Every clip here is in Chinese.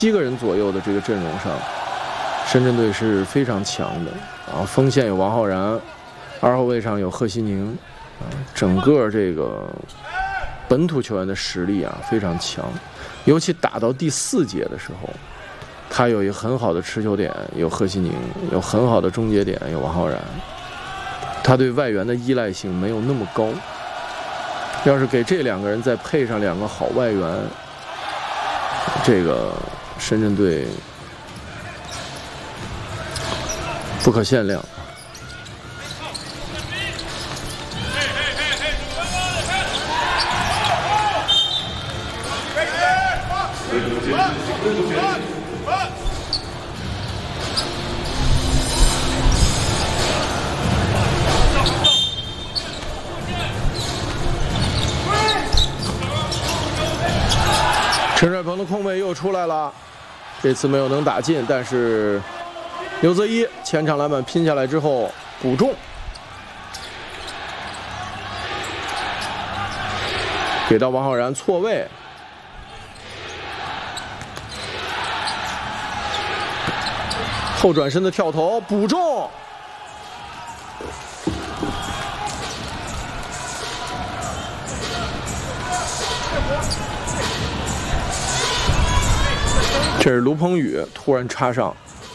7个人左右的这个阵容上，深圳队是非常强的啊。锋线有王浩然，2后卫上有贺西宁，整个这个本土球员的实力啊非常强，尤其打到第4节的时候，他有一个很好的持球点，有贺西宁，有很好的终结点，有王浩然，他对外援的依赖性没有那么高。要是给这2个人再配上2个好外援，这个深圳队不可限量。陈帅鹏的空位又出来了，这次没有能打进，但是刘泽一前场篮板拼下来之后补中，给到王浩然错位，后转身的跳投补中。这是卢鹏宇突然插上，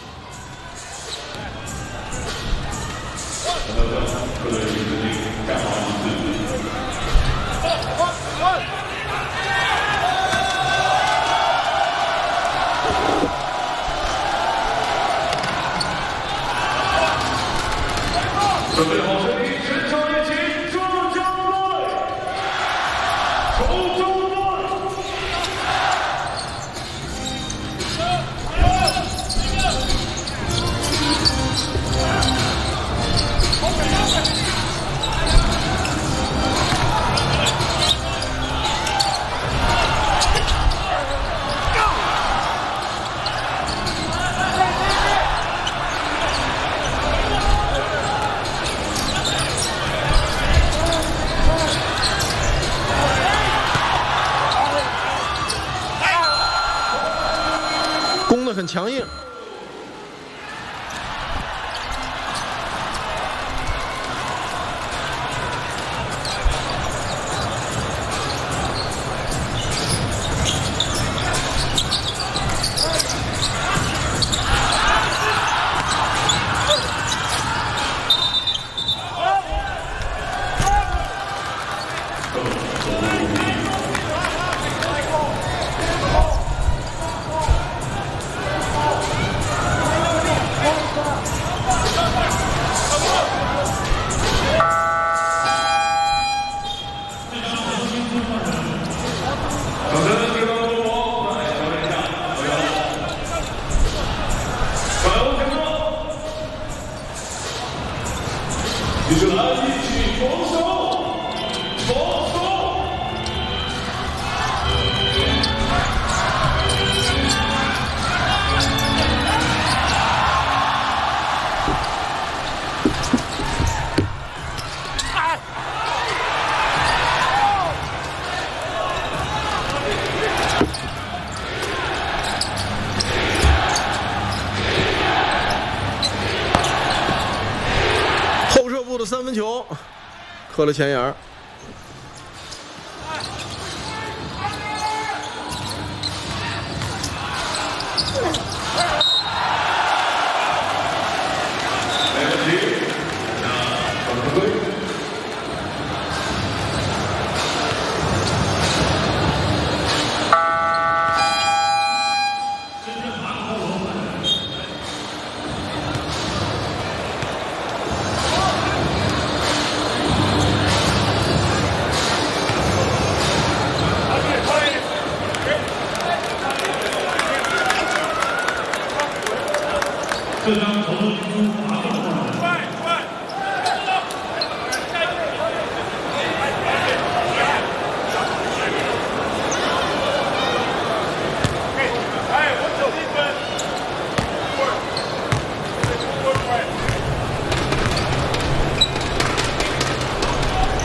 攻得很强硬。3分球，磕了前沿。 这张投